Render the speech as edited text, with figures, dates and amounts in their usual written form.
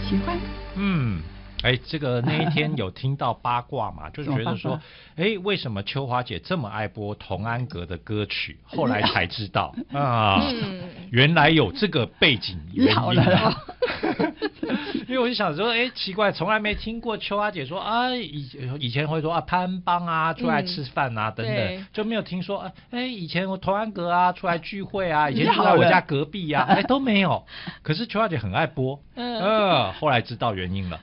喜欢。 这个那一天有听到八卦嘛，就是觉得说，为什么秋华姐这么爱播童安格的歌曲？后来才知道原来有这个背景原因啊。因为我就想说，奇怪，从来没听过秋华姐说啊，以前会说啊，潘邦啊，出来吃饭啊，等等，就没有听说，以前我童安格啊，出来聚会啊，以前住在我家隔壁啊，都没有。可是秋华姐很爱播，后来知道原因了。